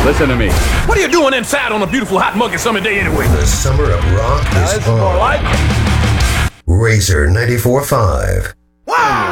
Listen to me. What are you doing inside on a beautiful hot muggy summer day anyway? The summer of rock is More on. like Razor 94.5. wow.